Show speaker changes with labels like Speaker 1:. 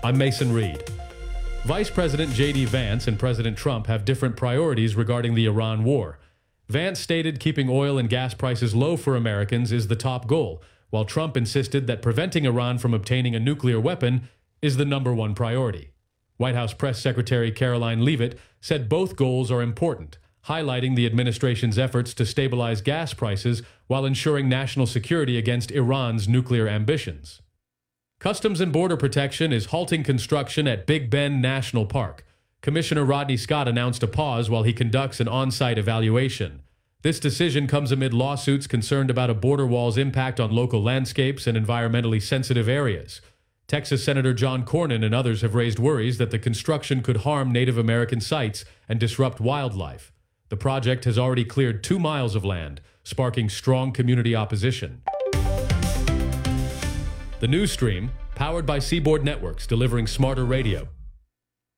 Speaker 1: I'm Mason Reed. Vice President J.D. Vance and President Trump have different priorities regarding the Iran war. Vance stated keeping oil and gas prices low for Americans is the top goal, while Trump insisted that preventing Iran from obtaining a nuclear weapon is the number one priority. White House Press Secretary Caroline Leavitt said both goals are important, highlighting the administration's efforts to stabilize gas prices while ensuring national security against Iran's nuclear ambitions. Customs and Border Protection is halting construction at Big Bend National Park. Commissioner Rodney Scott announced a pause while he conducts an on-site evaluation. This decision comes amid lawsuits concerned about a border wall's impact on local landscapes and environmentally sensitive areas. Texas Senator John Cornyn and others have raised worries that the construction could harm Native American sites and disrupt wildlife. The project has already cleared 2 miles of land, sparking strong community opposition. The news stream, powered by Seaboard Networks, delivering smarter radio.